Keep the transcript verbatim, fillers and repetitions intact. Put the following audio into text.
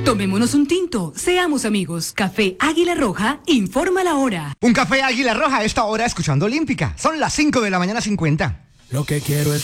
Tomémonos un tinto, seamos amigos. Café Águila Roja, informa la hora. Un café Águila Roja a esta hora escuchando Olímpica. Son las cinco de la mañana cincuenta. Lo que quiero es